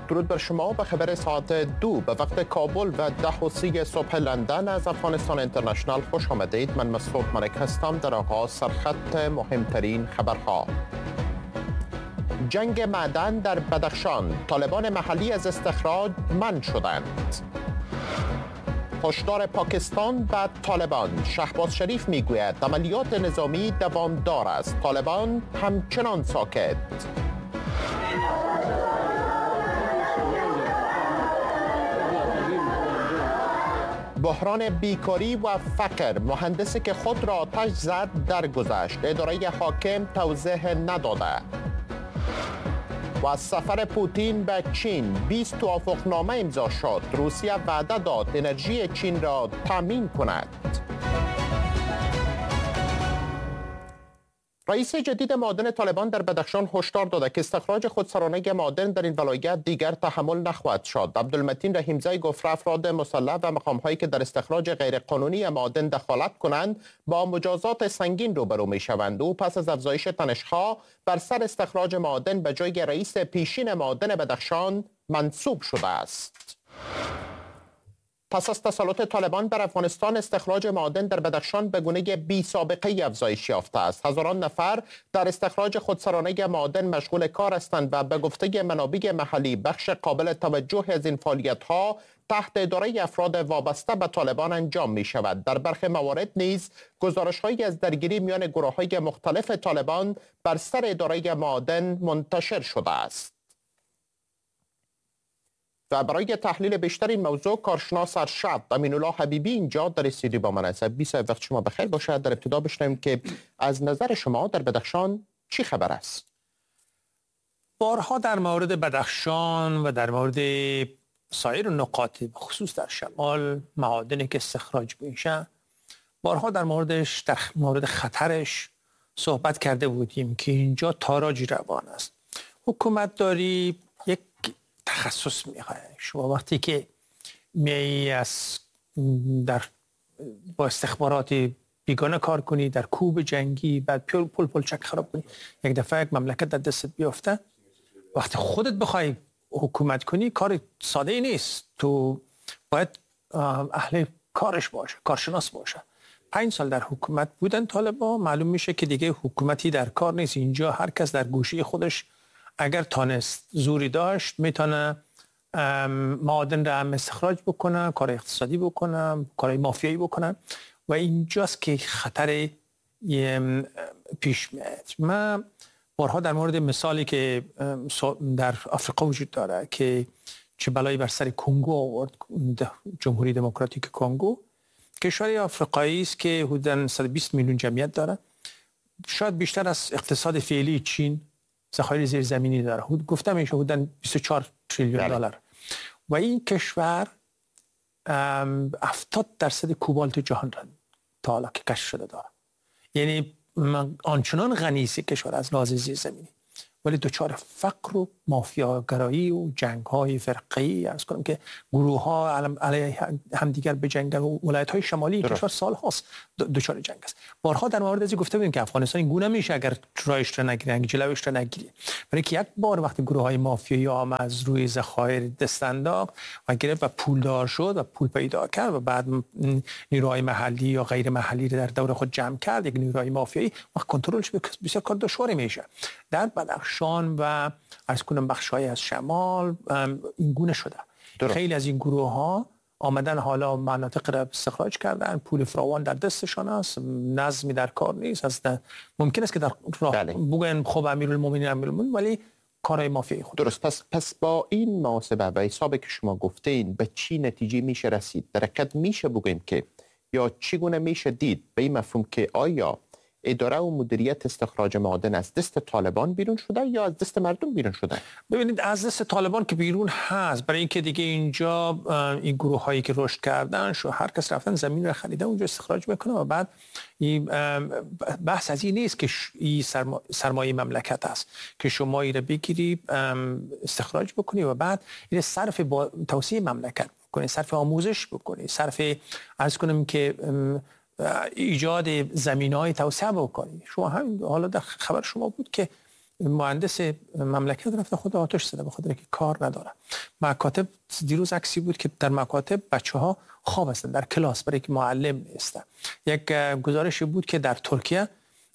درود بر شما. به خبر ساعت 2 به وقت کابل و 10:30 صبح لندن از افغانستان اینترنشنال خوش آمدید. من مسعود ملک هستم. در آغاز سرخط مهمترین خبرها. جنگ معدن در بدخشان، طالبان محلی از استخراج منع شدند. هشدار پاکستان و طالبان. شهباز شریف میگوید عملیات نظامی دوامدار است، طالبان همچنان ساکت. بحران بیکاری و فقر، مهندسی که خود را آتش زد درگذشت، اداره حاکم توضیح نداده. و سفر پوتین به چین، 20 توافقنامه امضا شد. روسیه وعده داد انرژی چین را تامین کند. رئیس جدید معادن طالبان در بدخشان هشدار داده که استخراج خودسرانه معادن در این ولایت دیگر تحمل نخواهد شد. عبدالمتین رحیمزی گفت افراد مسلح و مقام‌هایی که در استخراج غیرقانونی معادن دخالت کنند با مجازات سنگین روبرو می‌شوند. او پس از افزایش تنش‌ها بر سر استخراج معادن به جای رئیس پیشین معادن بدخشان منصوب شده است. پس از تسلط طالبان بر افغانستان، استخراج معادن در بدخشان به گونه بی سابقه افزایش یافته است. هزاران نفر در استخراج خودسرانه معادن مشغول کار هستند و به گفته منابع محلی بخش قابل توجه از این فعالیت‌ها تحت اداره افراد وابسته به طالبان انجام می شود. در برخی موارد نیز گزارش‌هایی از درگیری میان گروه‌های مختلف طالبان بر سر اداره معادن منتشر شده است. و برای تحلیل بیشتر این موضوع کارشناس ارشد امین‌الله حبیبی اینجا در استودیو با من است. 20 وقت شما بخیر باشد. در ابتدا بشنویم که از نظر شما در بدخشان چی خبر است؟ بارها در مورد بدخشان و در مورد سایر نقاط خصوص در شمال معادنی که استخراج میشه بارها در مورد خطرش صحبت کرده بودیم که اینجا تاراجی روان است. حکومت داری یک تخصص میخواد. شما وقتی که با استخبارات بیگانه کار کنی، در کوب جنگی، بعد پلچک خراب کنی، یک دفعه یک مملکت در دستت بیفته، وقتی خودت بخوای حکومت کنی کار ساده ای نیست. تو باید اهل کارش باشه، کارشناس باشه. 5 سال در حکومت بودن طالبان، معلوم میشه که دیگه حکومتی در کار نیست. اینجا هر کس در گوشه خودش اگر تانست زوری داشت میتونه معادن را هم استخراج بکنه، کار اقتصادی بکنه، کار مافیایی بکنه و اینجاست که خطر پیش میاد. من بارها در مورد مثالی که در آفریقا وجود داره که چه بلایی بر سر کنگو آورد، جمهوری دموکراتیک کنگو، کشور آفریقایی است که حدوداً 120 میلیون جمعیت داره، شاید بیشتر از اقتصاد فعلی چین ذخایر زیرزمینی داره. گفتم میشه حدوداً 24 تریلیون دلار و این کشور 70% کوبالت جهان را تا حالا که کشف شده داره. یعنی آنچنان غنی است کشور از لحاظ زیرزمینی، ولی دچار فقر و مافیاگرایی و جنگ‌های فرقه‌ای، عرض کنم که گروه‌ها علیه همدیگر بجنگن و ولایت‌های شمالی کشور سال‌هاست دچار جنگ است. بارها در مورد از گفته بودیم که افغانستان این گونه میشه اگر رایش را نگیره، جلوش را نگیره. برای که یک بار وقتی گروه‌های مافیایی آمد از روی ذخایر دست انداخت و گرفت و پولدار شد و پول پیدا کرد و بعد نیروهای محلی یا غیر محلی را در دور خود جمع کرد، یک نیروهای مافیایی، وقت کنترلش بسیار کار دشواری میشه. در بدخشان و از کنم بخش‌های از شمال این گونه شده. خیلی از این گروه ها آمدن حالا مناطق را استخراج کردن، پول فراوان در دستشان است، نظمی در کار نیست. ممکن است که در راه بگن خب امیرالمومنین ولی کارهای مافیایی خود. درست. پس با این محاسبه و حسابی که شما گفتین به چی نتیجه میشه رسید؟ در حقیقت میشه بگیم که یا چگونه میشه دید به این مفهوم که آیا اداره و مدیریت استخراج معادن از دست طالبان بیرون شده یا از دست مردم بیرون شده؟ ببینید از دست طالبان که بیرون هست، برای اینکه دیگه اینجا این گروه هایی که رشد کردن هر کس رفتن زمین رو خریده اونجا استخراج میکنه و بعد این بحث از این نیست که این سرمایه مملکت است که شما این رو بگیری استخراج بکنی و بعد این صرف با توسعه مملکت بکنی، صرف آموزش بکنی، صرف عرض کنم که ایجاد زمینه‌های توسعه بکنی. شما هم حالا در خبر شما بود که مهندس مملکت رفته خود آتش زده به خاطر که کار نداره. مکاتب دیروز عکسی بود که در مکاتب بچه‌ها خواب هستن در کلاس برای که معلم نیستن. یک گزارشی بود که در ترکیه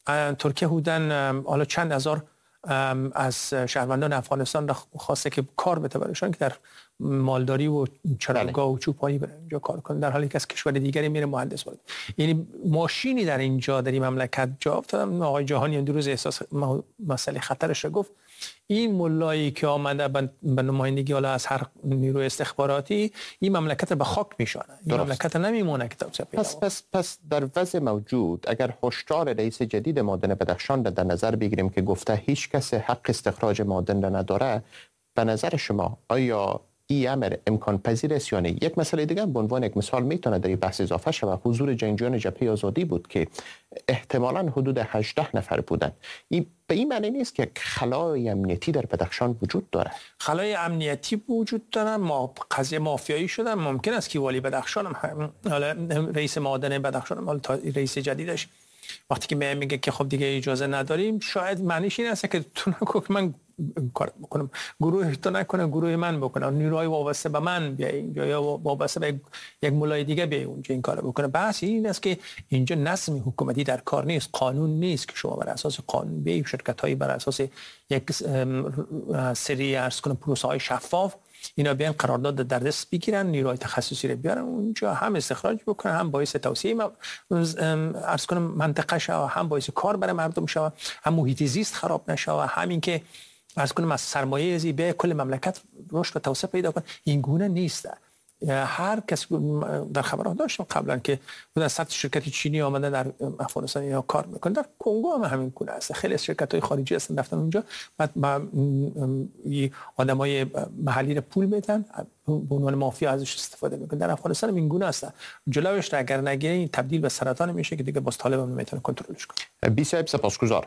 حدوداً حالا چند هزار از شهروندان افغانستان خواسته که کار بده برایشان که در مالداری و چراگاه و چوپانی برن اینجا کار کنن، در حالی که از کشور دیگری میره مهندس وارد. یعنی ماشینی در اینجا در این مملکت جا افتاد. آقای جهانی دیروز احساس مسئله خطرش رو گفت. این ملایی که آمده به نمایندگی حالا از هر نیروی استخباراتی این مملکت رو به خاک میشانه. این مملکت نمیمونه که پس در وضع موجود اگر هشدار رئیس جدید معادن بدخشان را در نظر بگیریم که گفته هیچ کس حق استخراج معادن را نداره، به نظر شما آیا این امر امکان پذیر است یا نه؟ یک مسئله دیگه به عنوان یک مثال میتونه در این بحث اضافه شود. حضور جنگجویان جبهه آزادی بود که احتمالاً حدود 18 نفر بودند. این به این معنی نیست که خلای امنیتی در بدخشان وجود داره؟ خلای امنیتی وجود داره. قضیه مافیایی شدن. ممکن است که والی بدخشان هم حالا رئیس معادن بدخشان هم تا رئیس جدیدش وقتی که میگه که خب دیگه اجازه نداریم، شاید معنیش این است که تو نکن که من کار بکنم، گروه تو نکنه گروه من بکنه، نیروهای وابسته به من بیای اینجا یا وابسته به یک مولای دیگه بیای اونجا این کارو بکنه. بحث این است که اینجا نظم حکومتی در کار نیست، قانون نیست که شما بر اساس قانون بیای شرکت‌های بر اساس یک سری عرض کنم پروسه‌های شفاف اینا بیان قرارداد در دست بگیرن، نیروهای تخصصی رو بیارن اونجا هم استخراج بکنن، هم باعث توسعه عرض کنم منطقه شود، هم باعث کار برای مردم شود، هم محیط زیست خراب نشود، همین که عرض کنم از سرمایه ازی به کل مملکت رشد و توسعه پیدا کنه. این گونه نیست. هر کس در خبرها داشتم قبلا که در سطح شرکت چینی آمده در افغانستان یا کار میکنه، در کنگو هم همین گونه است. خیلی از شرکت‌های خارجی هستن رفتن اونجا، بعد آدمای محلی رو پول میدن به عنوان مافیا ازش استفاده میکنن. در افغانستان هم این گونه است. جلوش را اگر نگیره این تبدیل به سرطان میشه که دیگه باز طالب هم نمیتونه کنترلش کنه. بی‌صاحب سپاسگزار.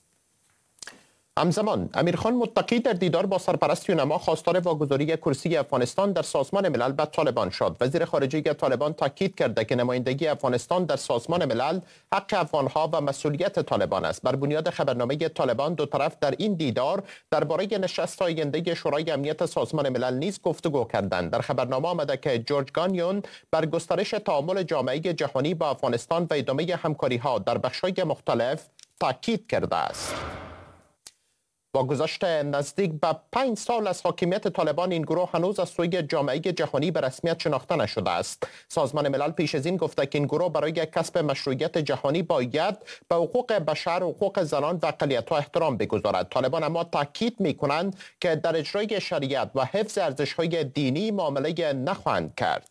همزمان امیرخان متقی در دیدار با سرپرست یونما خواستار واگذاری کرسی افغانستان در سازمان ملل به طالبان شد. وزیر خارجه طالبان تاکید کرده که نمایندگی افغانستان در سازمان ملل حق افغانها و مسئولیت طالبان است. بر بنیاد خبرنامه طالبان دو طرف در این دیدار درباره نشست آینده شورای امنیت سازمان ملل نیز گفتگو کردند. در خبرنامه آمده که جورج گانیون بر گسترش تعامل جامعه جهانی با افغانستان و ادامه همکاری‌ها در بخش‌های مختلف تاکید کرده است. با گذشت نزدیک به 5 سال از حاکمیت طالبان این گروه هنوز از سوی جامعه جهانی به رسمیت شناخته نشده است. سازمان ملل پیش از این گفته که این گروه برای کسب مشروعیت جهانی باید به حقوق بشر، حقوق زنان و اقلیت‌ها احترام بگذارد. طالبان اما تاکید می‌کنند که در اجرای شریعت و حفظ ارزش‌های دینی معامله نخواهند کرد.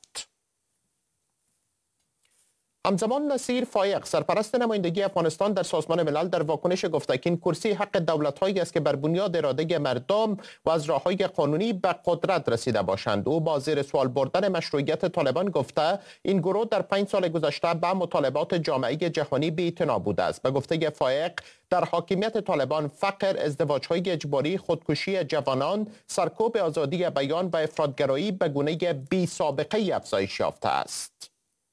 همزمان نصیر فایق سرپرست نمایندگی افغانستان در سازمان ملل در واکنش گفته که این کرسی حق دولت‌هایی است که بر بنیاد اراده مردم و از راه‌های قانونی به قدرت رسیده باشند. او با زیر سوال بردن مشروعیت طالبان گفته این گروه در 5 سال گذشته به مطالبات جامعه جهانی بی‌اعتنا بوده است. به گفته فایق در حاکمیت طالبان فقر، ازدواج‌های اجباری، خودکشی جوانان، سرکوب آزادی بیان و افراط‌گرایی به گونه بی‌سابقه افزایش یافته است.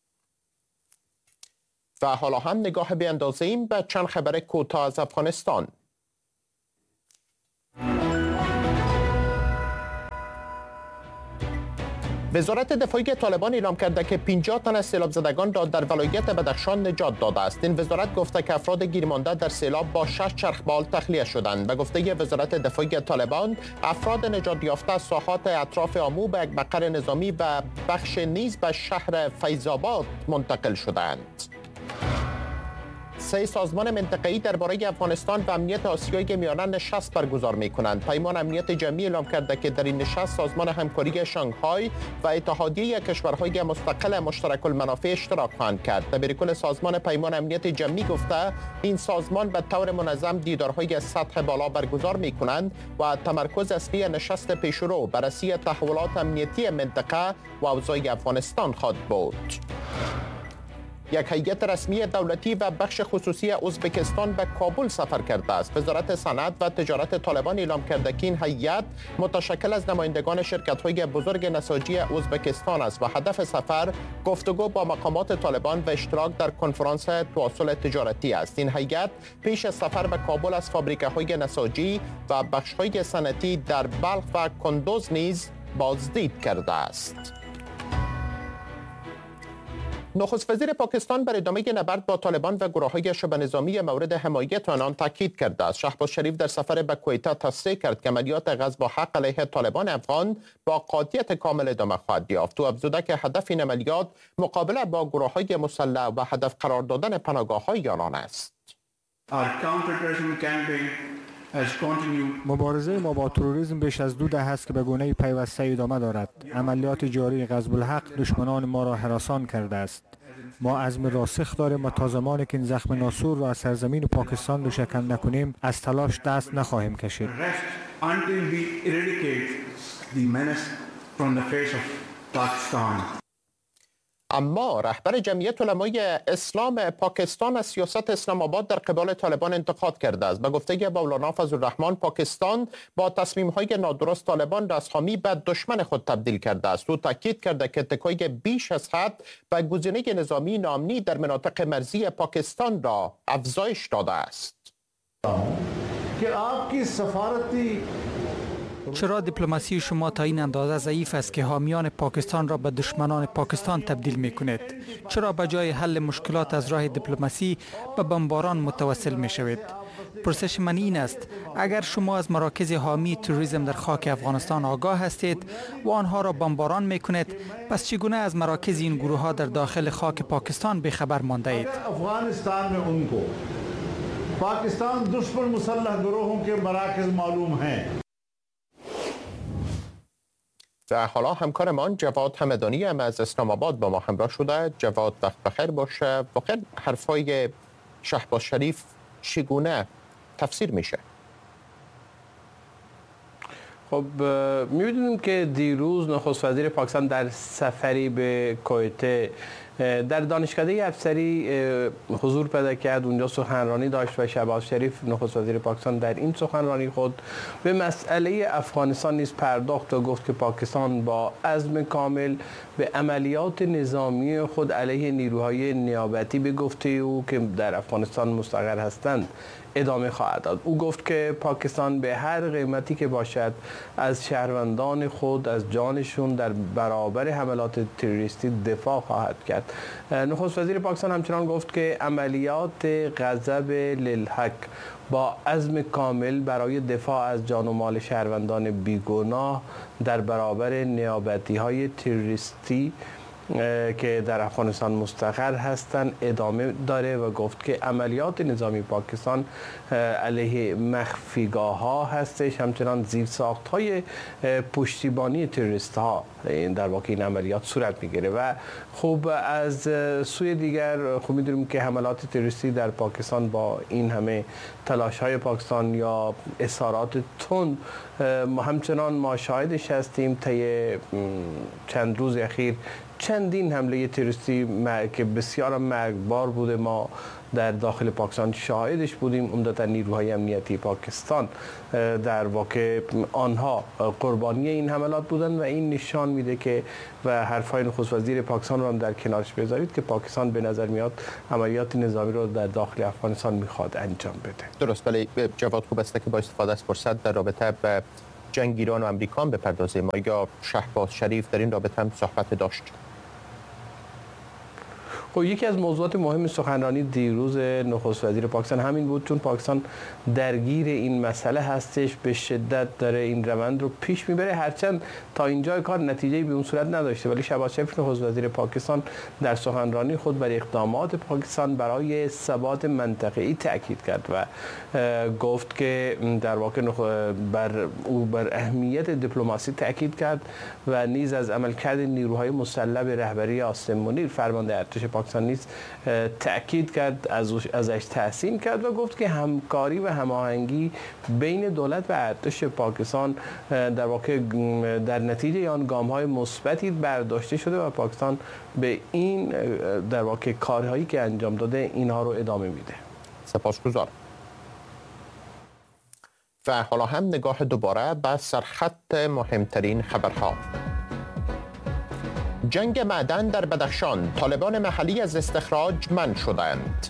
و حالا هم نگاه بیاندازیم به چند خبر کوتاه از افغانستان. وزارت دفاعی طالبان اعلام کرده که 50 تن از سیلاب زدگان را در ولایت بدخشان نجات داده است. این وزارت گفته که افراد گیرمانده در سیلاب با 6 چرخبال تخلیه شدند. به گفته وزارت دفاعی طالبان، افراد نجات یافته از ساحات اطراف آمو به یک مقر نظامی و بخش نیز به شهر فیض‌آباد منتقل شدند. 3 سازمان منطقه‌ای درباره افغانستان و امنیت آسیای میانه نشست برگزار می‌کنند. پیمان امنیت جمعی اعلام کرده که در این نشست سازمان همکاری شانگهای و اتحادیه کشورهای مستقل مشترک المنافع اشتراک خواهند کرد. دبیرکل سازمان پیمان امنیت جمعی گفته این سازمان به طور منظم دیدارهای از سطح بالا برگزار می‌کنند و تمرکز اصلی نشست پیشرو بررسی تحولات امنیتی منطقه و اوضاع افغانستان خواهد بود. یک هیئت رسمی دولتی و بخش خصوصی ازبکستان به کابل سفر کرده است. وزارت صنعت و تجارت طالبان اعلام کرده که این هیئت متشکل از نمایندگان شرکت‌های بزرگ نساجی ازبکستان است و هدف سفر گفتگو با مقامات طالبان و اشتراک در کنفرانس تواصل تجارتی است. این هیئت پیش از سفر به کابل از فابریکه‌های نساجی و بخش‌های صنعتی در بلخ و کندوز نیز بازدید کرده است. نخست وزیر پاکستان بر ادامه نبرد با طالبان و گروه‌های شبه نظامی مورد حمایت آنان تاکید کرده است. شهباز شریف در سفر به کویت تصریح کرد که عملیات غصب و حق علیه طالبان افغان با قاطعیت کامل ادامه خواهد یافت. او افزوده که هدف این عملیات مقابله با گروه‌های مسلح و هدف قرار دادن پناهگاه‌های آنان است. مبارزه ما با تروریسم بیش از 2 دهه است که به گونه پیوسته ادامه دارد. عملیات جاری غصب الحق دشمنان ما را هراسان کرده است. ما عزم راسخ داریم و تا زمانی که این زخم ناسور را از سرزمین پاکستان دوشکن نکنیم از تلاش دست نخواهیم کشید. اما رهبر جمعیت علمای اسلام پاکستان از سیاست اسلام آباد در قبال طالبان انتقاد کرده است. به گفته مولانا فضل الرحمن، پاکستان با تصمیم‌های نادرست طالبان را از حامی به دشمن خود تبدیل کرده است. او تاکید کرده که اتکای بیش از حد به گزینه نظامی ناامنی در مناطق مرزی پاکستان را افزایش داده است. چرا دیپلماسی شما تا این اندازه ضعیف است که حامیان پاکستان را به دشمنان پاکستان تبدیل می کند؟ چرا به جای حل مشکلات از راه دیپلماسی به بمباران متوسل می شوید؟ پرسش من این است: اگر شما از مراکز حامی تروریسم در خاک افغانستان آگاه هستید و آنها را بمباران می کنید، پس چگونه از مراکز این گروه ها در داخل خاک پاکستان به خبر مانده اید؟ پاکستان دشمن مسلح گروهوں کے مراکز معلوم ہیں. و حالا همکارمان جواد همدانی هم از اسلام آباد با ما همراه شده. جواد، وقت بخیر باشه. واقعا حرفای شهباز شریف چگونه تفسیر میشه؟ خب می‌بینیم که دیروز نخست وزیر پاکستان در سفری به کویت در دانشکده افسری حضور پیدا کرد. اونجا سخنرانی داشت و شهباز شریف نخست وزیر پاکستان در این سخنرانی خود به مسئله افغانستان نیز پرداخت و گفت که پاکستان با عزم کامل به عملیات نظامی خود علیه نیروهای نیابتی به گفته او که در افغانستان مستقر هستند ادامه خواهد داد. او گفت که پاکستان به هر قیمتی که باشد از شهروندان خود، از جانشون در برابر حملات تروریستی دفاع خواهد کرد. نخست وزیر پاکستان همچنان گفت که عملیات غضب للحق با عزم کامل برای دفاع از جان و مال شهروندان بیگناه در برابر نیابتی‌های تروریستی که در افغانستان مستقر هستند ادامه داره و گفت که عملیات نظامی پاکستان علیه مخفیگاه‌ها هستش، همچنان زیرساخت‌های پشتیبانی تروریست‌ها در واقع این عملیات صورت می‌گیره. و خب از سوی دیگر خب می‌دونیم که حملات تروریستی در پاکستان با این همه تلاش‌های پاکستان یا اظهارات تند همچنان ما شاهدش هستیم. طی چند روز اخیر چندین حمله تروریستی که بسیار مرگبار بوده ما در داخل پاکستان شاهدش بودیم. عمدتاً نیروهای امنیتی پاکستان در واقع آنها قربانی این حملات بودن و این نشان میده که و حرفای نخست وزیر پاکستان رو هم در کنارش بذارید که پاکستان به نظر میاد عملیات نظامی رو در داخل افغانستان میخواد انجام بده. درست، ولی جواد خوب است که با استفاده از فرصت در رابطه به جنگ ایران و امریکا بپردازیم. ما یا شهباز شریف در این رابطه هم صحبت داشت؟ خب یکی از موضوعات مهم سخنرانی دیروز نخست وزیر پاکستان همین بود، چون پاکستان درگیر این مسئله هستش، به شدت داره این روند رو پیش میبره، هرچند تا اینجا کار نتیجه‌ای به اون صورت نداشته. ولی شهباز شریف نخست وزیر پاکستان در سخنرانی خود بر اقدامات پاکستان برای ثبات منطقه‌ای تاکید کرد و گفت که در واقع بر اهمیت دیپلماسی تاکید کرد و نیز از عملکرد نیروهای مسلح به رهبری آسم منیر فرمانده ارتش پاکستان پاکستان نیست تأکید کرد، ازش تحسین کرد و گفت که همکاری و هماهنگی بین دولت و ارتش پاکستان در واقع در نتیجه آن گام‌های مثبتی برداشته شده و پاکستان به این در واقع کارهایی که انجام داده اینها رو ادامه میده. سپاسگزارم. و حالا هم نگاه دوباره به سرخط مهمترین خبرها. جنگ معدن در بدخشان، طالبان محلی از استخراج منع شدند.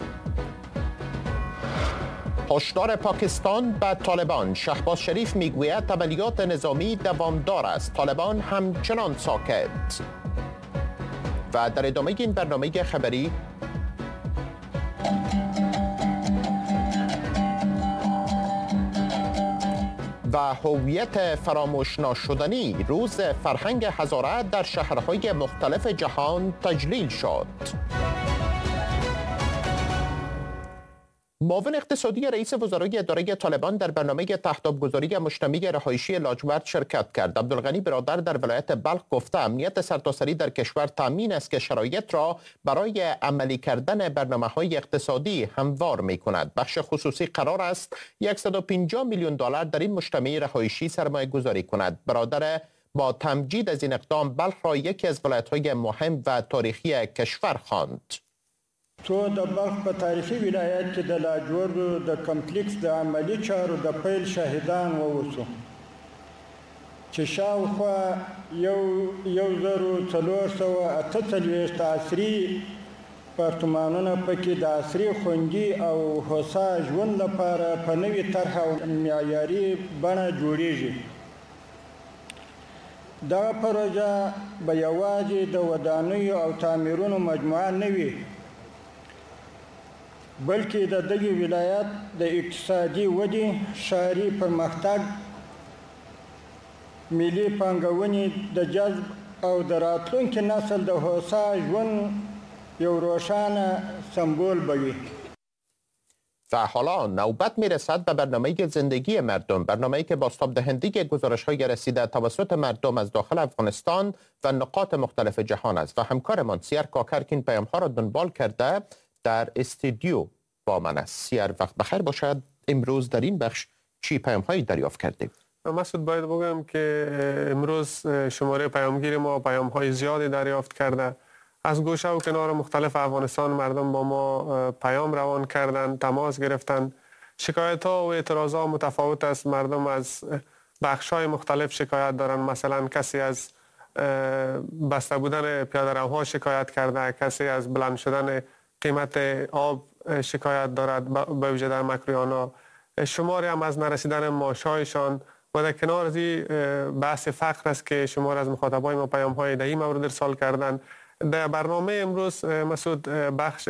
هشدار پاکستان به طالبان، شهباز شریف میگوید عملیات نظامی دوامدار است، طالبان همچنان ساکت. و در ادامه این برنامه خبری و هویت فراموش ناشدنی، روز فرهنگ هزاره در شهرهای مختلف جهان تجلیل شد. معاون اقتصادی رئیس وزرای اداره طالبان در برنامه تهدیدگذاری مجتمع رهایشی لاجورد شرکت کرد. عبدالغنی برادر در ولایت بلخ گفته امنیت سرتاسری در کشور تامین است که شرایط را برای عملی کردن برنامه‌های اقتصادی هموار می‌کند. بخش خصوصی قرار است 150 میلیون دلار در این مجتمع رهایشی سرمایه گذاری کند. برادر با تمجید از این اقدام بلخ را یکی از ولایت‌های مهم و تاریخی کشور خواند. تو د بلخ په تاریخي ولایت کې د لاجورد د کمپلیکس د عملی چارو د پیل شاهدان ووسو چې شاوخوا 1448 عصري پارتمانونه پکې د عصري خوندي او هوسا ژوند لپاره په نوې طرح او معیاري بڼه جوړیږي. دا پروژه به یوازې د ودانیو او تعمیرونو مجموعه نه وي، بلکې د دغه ولایت د اقتصادي ودې، ښاري پرمختګ، ملي پانګونې د جذب او د راتلونکي نسل د هوسا ژوند یو روښانه سمبول بوي. و حالا نوبت میرسد به برنامه زندگی مردم، برنامه‌ای که بازتاب دهنده گزارش‌های رسیده توسط مردم از داخل افغانستان و نقاط مختلف جهان است و همکارمان سیر کاکر که این پیام‌ها را دنبال کرده در استودیو با من است. سیر وقت بخیر باشد. امروز در این بخش چی پیام‌هایی دریافت کردیم؟ مسعود باید بگم که امروز شماره پیامگیر ما پیام‌های زیادی دریافت کرده. از گوشه و کنار مختلف افغانستان مردم با ما پیام روان کردند، تماس گرفتند. شکایت‌ها و اعتراضات متفاوت است. مردم از بخش‌های مختلف شکایت دارند. مثلا کسی از بسته بودن پیاده‌روها شکایت کرده، کسی از بلند شدن قیمت آب شکایت دارد به ویژه در مکرویانا، شماری هم از نرسیدن معاش‌هایشان و در کنار از بحث فقر است که شمار از مخاطبای ما پیام‌های دهی مورد ارسال کردند. در برنامه امروز مسعود بخش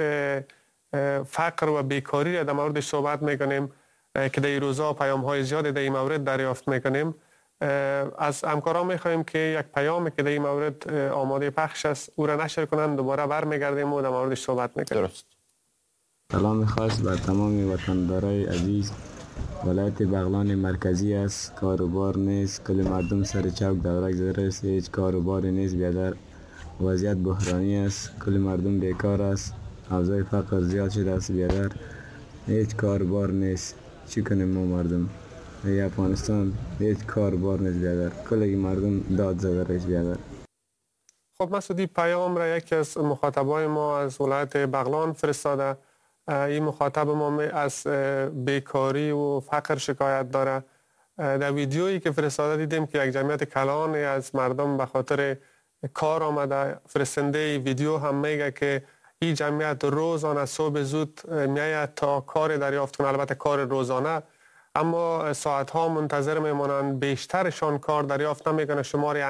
فقر و بیکاری را در موردش صحبت میکنیم که در این روزها پیام‌های زیادی در این مورد دریافت میکنیم. از همکاران میخواهیم که یک پیامی که در این مورد آماده پخش است او را نشر کنند، دوباره برمیگردیم و در موردش صحبت میکنیم. درست. سلام خاص بر تمام وطندارای عزیز. ولایت بغلان مرکزی است، کاروبار نیست، کل مردم سر چوک دورک زده است، هیچ کاروباری نیست، بیادر وضعیت بحرانی است، کل مردم بیکار است، اوضاع فقر زیاد شده است، بیادر هیچ کاروبار نیست. چی کنیم ما مردم؟ ای افغانستان هیچ کاروبار نیست بیادر، کل مردم داد زده است بیادر. خب مسعودی پیام را یکی از مخاطبای ما از ولایت بغلان فرستاده. این مخاطب ما از بیکاری و فقر شکایت داره. در ویدیویی که فرستاده دیدیم که یک جمعیت کلانی از مردم به خاطر کار آمده. فرستنده ویدیو هم میگه که این جمعیت روزانه صبح زود میآید تا کار دریافت کنه، البته کار روزانه، اما ساعتها منتظر میمانند، بیشترشان کار دریافت نمیکنه. شماری